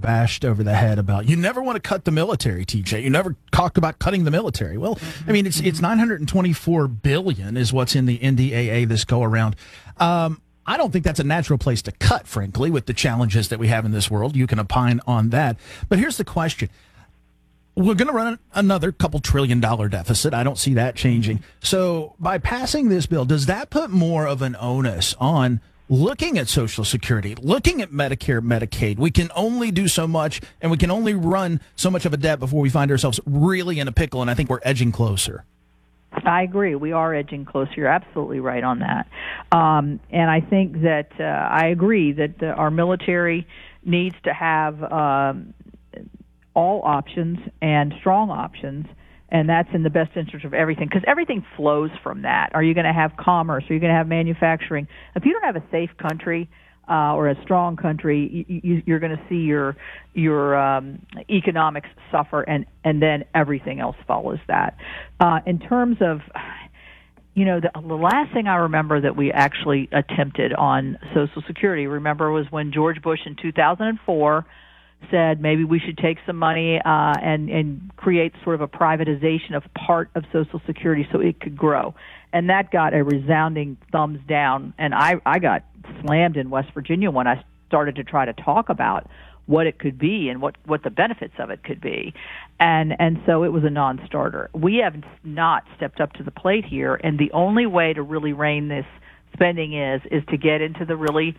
bashed over the head about, you never want to cut the military, TJ. You never talk about cutting the military. Well, I mean, it's $924 billion is what's in the NDAA this go around. I don't think that's a natural place to cut, frankly, with the challenges that we have in this world. You can opine on that. But here's the question. We're going to run another couple $1 trillion deficit. I don't see that changing. So by passing this bill, does that put more of an onus on looking at Social Security, looking at Medicare, Medicaid? We can only do so much, and we can only run so much of a debt before we find ourselves really in a pickle, and I think we're edging closer. I agree. We are edging closer. You're absolutely right on that. And I think that I agree that our military needs to have all options and strong options, and that's in the best interest of everything, because everything flows from that. Are you going to have commerce? Are you going to have manufacturing? If you don't have a safe country or a strong country, you're going to see your economics suffer, and then everything else follows that. In terms of, the last thing I remember that we actually attempted on Social Security, remember, was when George Bush in 2004 said maybe we should take some money and create sort of a privatization of part of Social Security so it could grow. And that got a resounding thumbs down. And I got slammed in West Virginia when I started to try to talk about what it could be and what the benefits of it could be. And so it was a non-starter. We have not stepped up to the plate here, and the only way to really rein this spending is to get into the really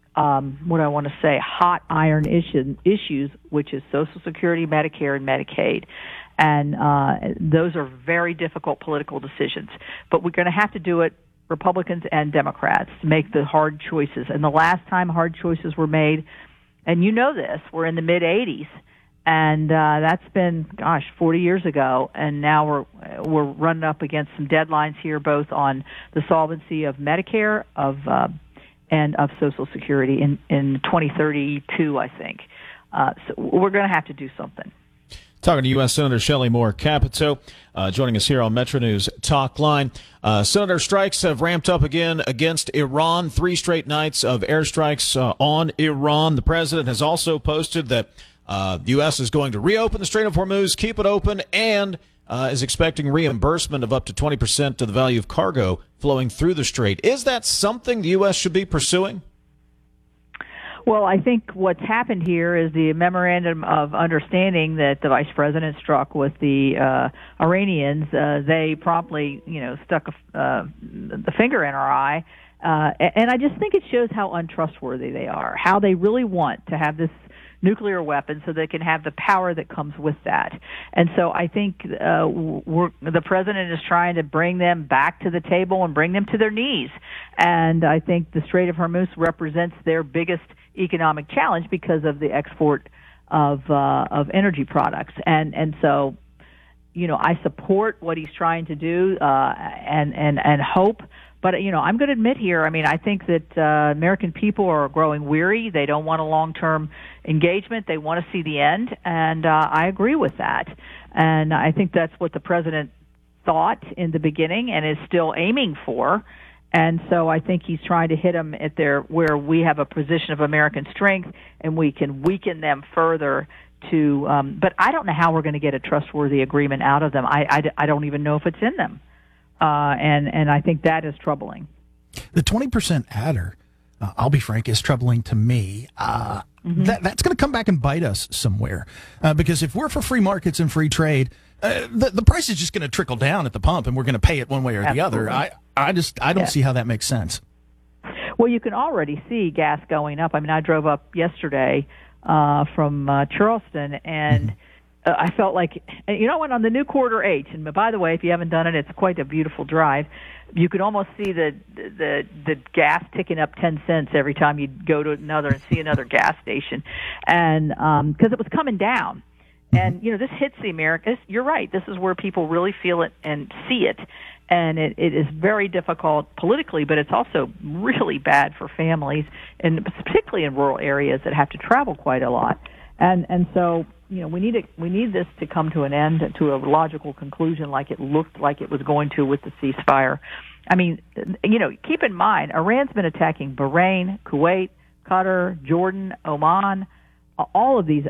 hot iron issues, which is Social Security, Medicare, and Medicaid. And those are very difficult political decisions. But we're going to have to do it, Republicans and Democrats, to make the hard choices. And the last time hard choices were made, and you know this, we're in the mid-'80s, and that's been, 40 years ago. And now we're running up against some deadlines here, both on the solvency of Medicare, and of Social Security in 2032, I think. So we're going to have to do something. Talking to U.S. Senator Shelley Moore Capito, joining us here on Metro News Talk Line. Senator, strikes have ramped up again against Iran. 3 straight nights of airstrikes on Iran. The president has also posted that the U.S. is going to reopen the Strait of Hormuz, keep it open, and is expecting reimbursement of up to 20% of the value of cargo flowing through the strait. Is that something the U.S. should be pursuing? Well, I think what's happened here is the memorandum of understanding that the vice president struck with the Iranians. They promptly, stuck the finger in our eye. And I just think it shows how untrustworthy they are, how they really want to have this nuclear weapon so they can have the power that comes with that. And so I think the president is trying to bring them back to the table and bring them to their knees. And I think the Strait of Hormuz represents their biggest economic challenge because of the export of energy products. And so, I support what he's trying to do and hope. But, I'm going to admit here, I think that American people are growing weary. They don't want a long-term engagement. They want to see the end, and I agree with that. And I think that's what the president thought in the beginning and is still aiming for. And so I think he's trying to hit them at where we have a position of American strength and we can weaken them further but I don't know how we're going to get a trustworthy agreement out of them. I don't even know if it's in them. And I think that is troubling. The 20% adder, I'll be frank, is troubling to me. That's going to come back and bite us somewhere. Because if we're for free markets and free trade, the price is just going to trickle down at the pump, and we're going to pay it one way or the other. I don't see how that makes sense. Well, you can already see gas going up. I drove up yesterday from Charleston, and I felt like, I went on the new Quarter H, and by the way, if you haven't done it, it's quite a beautiful drive. You could almost see the gas ticking up 10 cents every time you go to another and see another gas station, and because it was coming down. And, this hits the Americas. You're right. This is where people really feel it and see it. And it is very difficult politically, but it's also really bad for families, and particularly in rural areas that have to travel quite a lot. And so, we need this to come to an end, to a logical conclusion, like it looked like it was going to with the ceasefire. Keep in mind, Iran's been attacking Bahrain, Kuwait, Qatar, Jordan, Oman, all of these